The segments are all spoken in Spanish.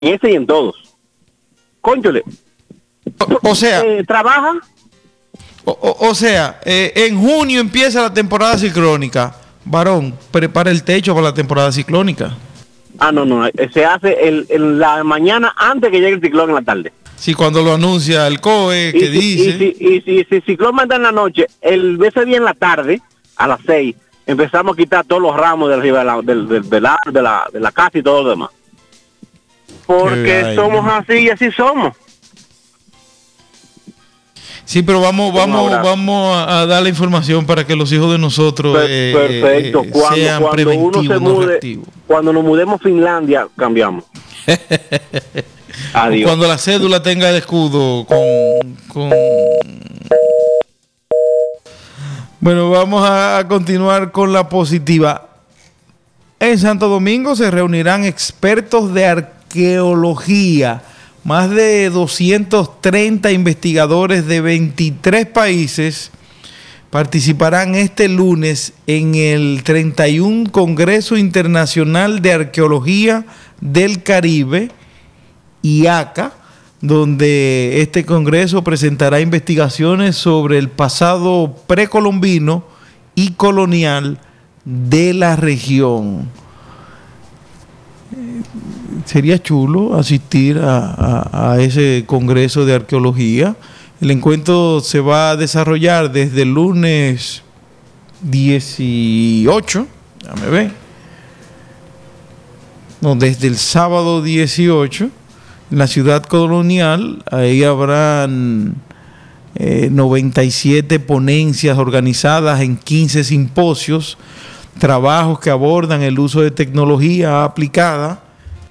en ese y en todos. Cónchole. O sea, ¿trabajan? O sea, en junio empieza la temporada ciclónica. Varón, prepara el techo para la temporada ciclónica. No, se hace en la mañana antes que llegue el ciclón en la tarde. Sí, cuando lo anuncia el COE, que dice... Y si el ciclón manda en la noche, ese día en la tarde, a las 6, empezamos a quitar todos los ramos de arriba de la casa y todo lo demás. Porque somos así y así somos. Sí, pero vamos a dar la información para que los hijos de nosotros perfecto. Sean preventivos, uno se mude, cuando nos mudemos a Finlandia, cambiamos. Adiós. Cuando la cédula tenga el escudo con... Bueno, vamos a continuar con la positiva. En Santo Domingo se reunirán expertos de arqueología. Más de 230 investigadores de 23 países participarán este lunes en el 31 Congreso Internacional de Arqueología del Caribe, IACA, donde este congreso presentará investigaciones sobre el pasado precolombino y colonial de la región. Sería chulo asistir a ese congreso de arqueología. El encuentro se va a desarrollar desde el lunes 18, déjame ver, desde el sábado 18, en la ciudad colonial. Ahí habrán 97 ponencias organizadas en 15 simposios, trabajos que abordan el uso de tecnología aplicada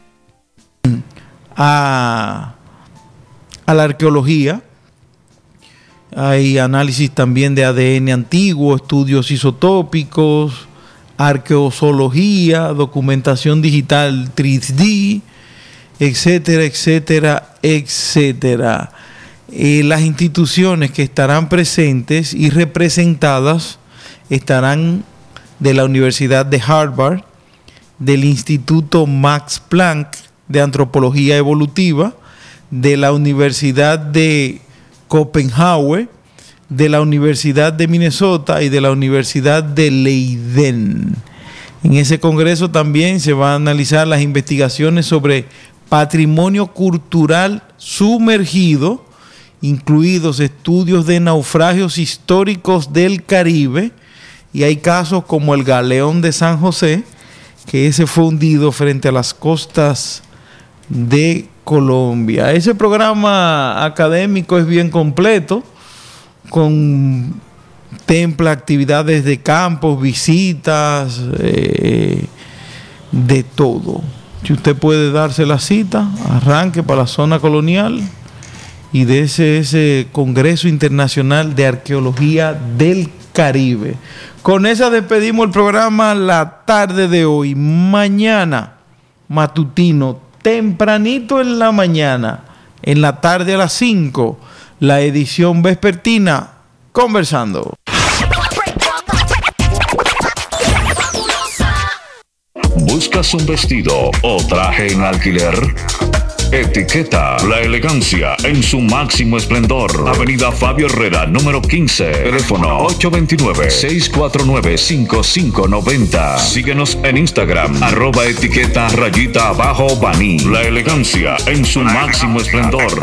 a la arqueología. Hay análisis también de ADN antiguo, estudios isotópicos, arqueozoología, documentación digital 3D, etcétera, etcétera, etcétera. Las instituciones que estarán presentes y representadas estarán de la Universidad de Harvard, del Instituto Max Planck de Antropología Evolutiva, de la Universidad de Copenhague, de la Universidad de Minnesota y de la Universidad de Leiden. En ese congreso también se van a analizar las investigaciones sobre patrimonio cultural sumergido, incluidos estudios de naufragios históricos del Caribe, y hay casos como el Galeón de San José, que ese fue hundido frente a las costas de Colombia. Ese programa académico es bien completo, contempla actividades de campos, visitas, de todo. Si usted puede darse la cita, arranque para la zona colonial y de ese Congreso Internacional de Arqueología del Caribe. Con esa despedimos el programa la tarde de hoy. Mañana, matutino, tempranito en la mañana, en la tarde a las 5, la edición vespertina, Conversando. ¿Buscas un vestido o traje en alquiler? Etiqueta la elegancia en su máximo esplendor. Avenida Fabio Herrera, número 15. Teléfono 829-649-5590. Síguenos en Instagram, @etiqueta_Bani. La elegancia en su máximo esplendor.